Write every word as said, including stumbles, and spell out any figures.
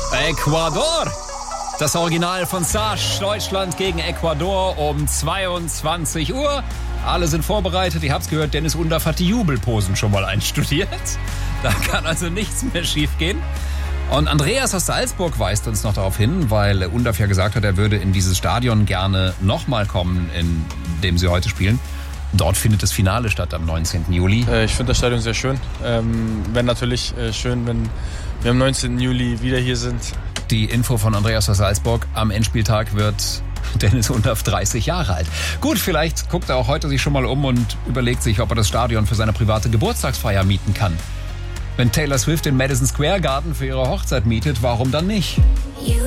Ecuador. Das Original von Sash, Deutschland gegen Ecuador um zweiundzwanzig Uhr. Alle sind vorbereitet. Ihr habt's gehört, Dennis Undaff hat die Jubelposen schon mal einstudiert. Da kann also nichts mehr schief gehen. Und Andreas aus Salzburg weist uns noch darauf hin, weil Undaff ja gesagt hat, er würde in dieses Stadion gerne nochmal kommen, in dem sie heute spielen. Dort findet das Finale statt am neunzehnten Juli. Ich finde das Stadion sehr schön. Ähm, wäre natürlich äh, schön, wenn wir am neunzehnten Juli wieder hier sind. Die Info von Andreas aus Salzburg. Am Endspieltag wird Dennis Undaff dreißig Jahre alt. Gut, vielleicht guckt er auch heute sich schon mal um und überlegt sich, ob er das Stadion für seine private Geburtstagsfeier mieten kann. Wenn Taylor Swift den Madison Square Garden für ihre Hochzeit mietet, warum dann nicht?